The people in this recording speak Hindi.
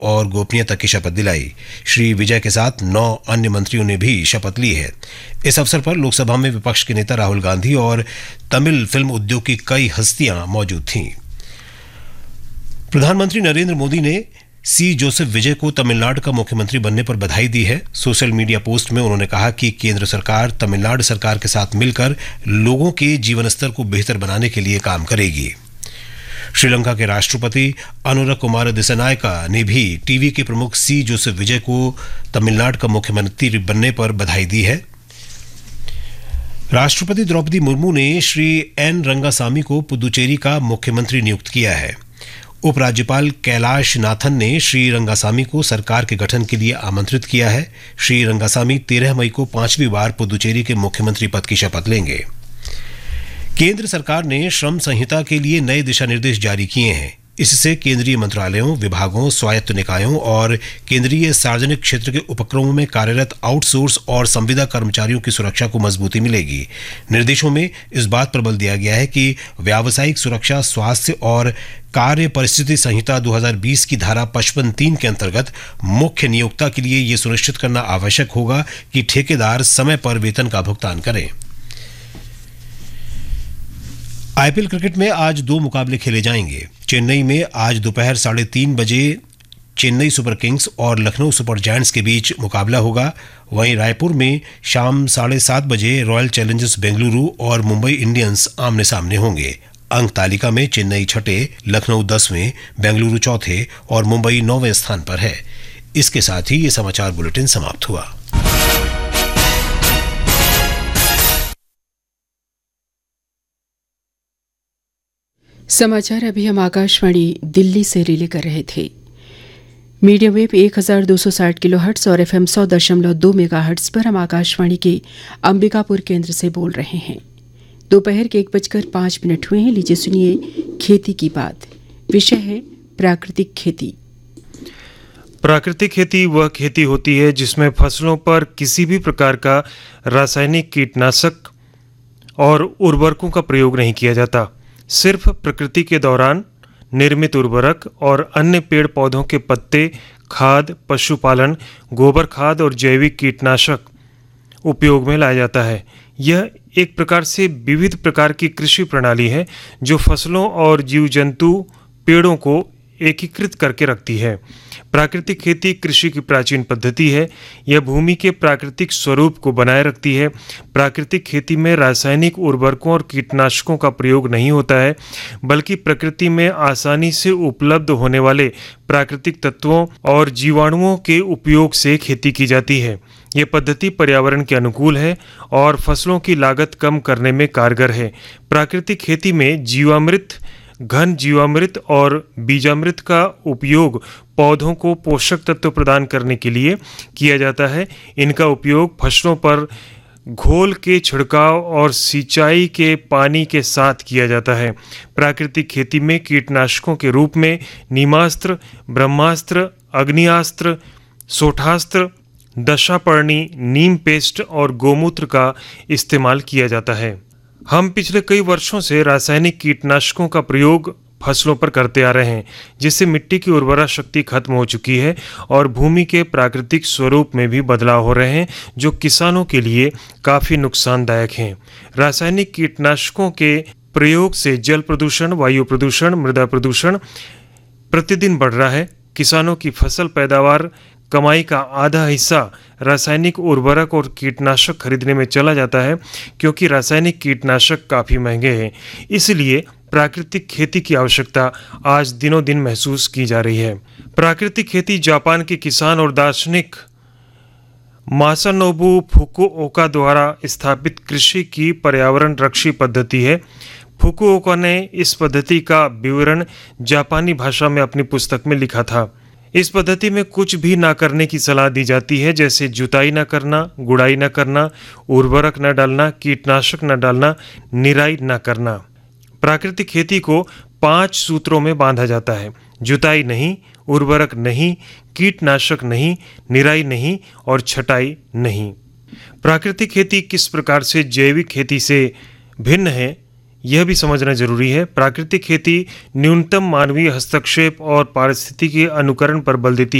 और गोपनीयता की शपथ दिलाई। श्री विजय के साथ 9 अन्य मंत्रियों ने भी शपथ ली है। इस अवसर पर लोकसभा में विपक्ष के नेता राहुल गांधी और तमिल फिल्म उद्योग की कई हस्तियां मौजूद थीं। प्रधानमंत्री नरेंद्र मोदी ने सी जोसेफ विजय को तमिलनाडु का मुख्यमंत्री बनने पर बधाई दी है। सोशल मीडिया पोस्ट में उन्होंने कहा कि केंद्र सरकार तमिलनाडु सरकार के साथ मिलकर लोगों के जीवन स्तर को बेहतर बनाने के लिए काम करेगी। श्रीलंका के राष्ट्रपति अनुरा कुमार दिसानायका ने भी टीवी के प्रमुख सी जोसेफ विजय को तमिलनाडु का मुख्यमंत्री बनने पर बधाई दी है। राष्ट्रपति द्रौपदी मुर्मू ने श्री एन रंगासामी को पुदुचेरी का मुख्यमंत्री नियुक्त किया है। उपराज्यपाल कैलाश नाथन ने श्री रंगासामी को सरकार के गठन के लिए आमंत्रित किया है। श्री रंगासामी 13 मई को 5वीं बार पुदुचेरी के मुख्यमंत्री पद की शपथ लेंगे। केंद्र सरकार ने श्रम संहिता के लिए नए दिशा निर्देश जारी किए हैं। इससे केंद्रीय मंत्रालयों, विभागों, स्वायत्त निकायों और केंद्रीय सार्वजनिक क्षेत्र के उपक्रमों में कार्यरत आउटसोर्स और संविदा कर्मचारियों की सुरक्षा को मजबूती मिलेगी। निर्देशों में इस बात पर बल दिया गया है कि व्यावसायिक सुरक्षा, स्वास्थ्य और कार्य परिस्थिति संहिता 2020 की धारा 55(3) के अंतर्गत मुख्य नियोक्ता के लिए यह सुनिश्चित करना आवश्यक होगा कि ठेकेदार समय पर वेतन का भुगतान करें। आईपीएल क्रिकेट में आज 2 मुकाबले खेले जाएंगे। चेन्नई में आज दोपहर 3:30 बजे चेन्नई सुपर किंग्स और लखनऊ सुपर जायंट्स के बीच मुकाबला होगा। वहीं रायपुर में शाम 7:30 बजे रॉयल चैलेंजर्स बेंगलुरु और मुंबई इंडियंस आमने सामने होंगे। अंक तालिका में चेन्नई 6, लखनऊ 10वें, बेंगलुरु 4 और मुंबई 9वें स्थान पर है। इसके साथ ही ये समाचार बुलेटिन समाप्त हुआ। समाचार अभी हम आकाशवाणी दिल्ली से रिले कर रहे थे। मीडियम वेव 1260 किलोहर्ट्ज और FM 100.2 मेगाहर्ट्ज पर हम आकाशवाणी के अंबिकापुर केंद्र से बोल रहे हैं। दोपहर के 1:05 हुए हैं। लीजिए सुनिए खेती की बात। विषय है प्राकृतिक खेती। प्राकृतिक खेती वह खेती होती है जिसमें फसलों पर किसी भी प्रकार का रासायनिक कीटनाशक और उर्वरकों का प्रयोग नहीं किया जाता। सिर्फ प्रकृति के दौरान निर्मित उर्वरक और अन्य पेड़ पौधों के पत्ते, खाद, पशुपालन, गोबर खाद और जैविक कीटनाशक उपयोग में लाया जाता है। यह एक प्रकार से विविध प्रकार की कृषि प्रणाली है जो फसलों और जीव जंतु, पेड़ों को एकीकृत करके रखती है। प्राकृतिक खेती कृषि की प्राचीन पद्धति है। यह भूमि के प्राकृतिक स्वरूप को बनाए रखती है। प्राकृतिक खेती में रासायनिक उर्वरकों और कीटनाशकों का प्रयोग नहीं होता है, बल्कि प्रकृति में आसानी से उपलब्ध होने वाले प्राकृतिक तत्वों और जीवाणुओं के उपयोग से खेती की जाती है। यह पद्धति पर्यावरण के अनुकूल है और फसलों की लागत कम करने में कारगर है। प्राकृतिक खेती में जीवामृत, घन जीवामृत और बीजामृत का उपयोग पौधों को पोषक तत्व प्रदान करने के लिए किया जाता है। इनका उपयोग फसलों पर घोल के छिड़काव और सिंचाई के पानी के साथ किया जाता है। प्राकृतिक खेती में कीटनाशकों के रूप में नीमास्त्र, ब्रह्मास्त्र, अग्नियास्त्र, सोठास्त्र, दशापर्णी, नीम पेस्ट और गोमूत्र का इस्तेमाल किया जाता है। हम पिछले कई वर्षों से रासायनिक कीटनाशकों का प्रयोग फसलों पर करते आ रहे हैं, जिससे मिट्टी की उर्वरा शक्ति खत्म हो चुकी है और भूमि के प्राकृतिक स्वरूप में भी बदलाव हो रहे हैं, जो किसानों के लिए काफ़ी नुकसानदायक हैं। रासायनिक कीटनाशकों के प्रयोग से जल प्रदूषण, वायु प्रदूषण, मृदा प्रदूषण प्रतिदिन बढ़ रहा है। किसानों की फसल पैदावार कमाई का आधा हिस्सा रासायनिक उर्वरक और कीटनाशक खरीदने में चला जाता है, क्योंकि रासायनिक कीटनाशक काफ़ी महंगे हैं। इसलिए प्राकृतिक खेती की आवश्यकता आज दिनों दिन महसूस की जा रही है। प्राकृतिक खेती जापान के किसान और दार्शनिक मासानोबु फुकुओका द्वारा स्थापित कृषि की पर्यावरण रक्षी पद्धति है। फुकुओका ने इस पद्धति का विवरण जापानी भाषा में अपनी पुस्तक में लिखा था। इस पद्धति में कुछ भी ना करने की सलाह दी जाती है, जैसे जुताई न करना, गुड़ाई न करना, उर्वरक न डालना, कीटनाशक न डालना, निराई न करना। प्राकृतिक खेती को 5 सूत्रों में बांधा जाता है: जुताई नहीं, उर्वरक नहीं, कीटनाशक नहीं, निराई नहीं और छटाई नहीं। प्राकृतिक खेती किस प्रकार से जैविक खेती से भिन्न है, यह भी समझना जरूरी है। प्राकृतिक खेती न्यूनतम मानवीय हस्तक्षेप और पारिस्थितिकी अनुकरण पर बल देती